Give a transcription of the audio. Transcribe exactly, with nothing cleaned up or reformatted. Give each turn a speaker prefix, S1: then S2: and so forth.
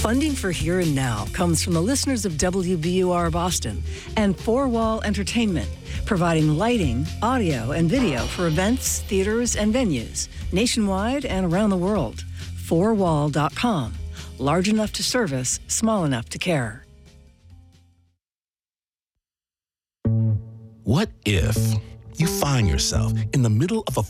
S1: Funding for Here and Now comes from the listeners of W B U R Boston and Four Wall Entertainment, providing lighting, audio, and video for events, theaters, and venues nationwide and around the world. four wall dot com. Large enough to service, small enough to care.
S2: What if you find yourself in the middle of a